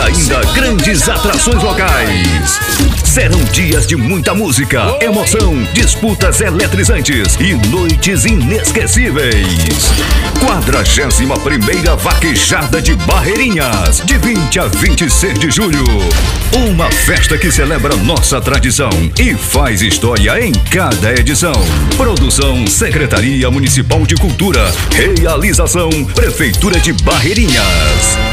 ainda grandes atrações locais. Serão dias de muita música, emoção, disputas eletrizantes e noites inesquecíveis. 41ª Vaquejada de Barreirinhas, de 20 a 26 de julho. Uma festa que celebra nossa tradição e faz história em cada edição. Produção Secretaria Municipal de Cultura. Realização Prefeitura de Barreirinhas.